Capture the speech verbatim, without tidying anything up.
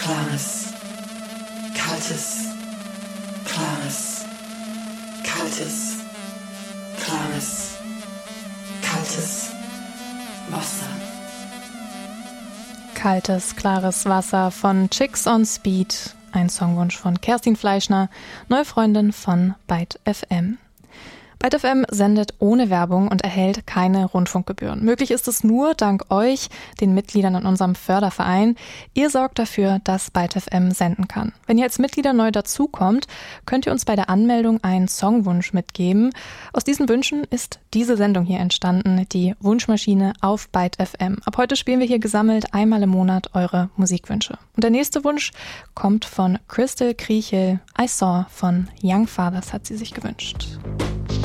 klares, kaltes, klares, kaltes, klares, kaltes Wasser. Kaltes, klares Wasser von Chicks on Speed. Ein Songwunsch von Kerstin Fleischner, neue Freundin von Byte F M. Byte F M sendet ohne Werbung und erhält keine Rundfunkgebühren. Möglich ist es nur dank euch, den Mitgliedern in unserem Förderverein. Ihr sorgt dafür, dass Byte F M senden kann. Wenn ihr als Mitglieder neu dazukommt, könnt ihr uns bei der Anmeldung einen Songwunsch mitgeben. Aus diesen Wünschen ist diese Sendung hier entstanden, die Wunschmaschine auf Byte F M. Ab heute spielen wir hier gesammelt einmal im Monat eure Musikwünsche. Und der nächste Wunsch kommt von Crystal Kriechel. I Saw von Young Fathers hat sie sich gewünscht.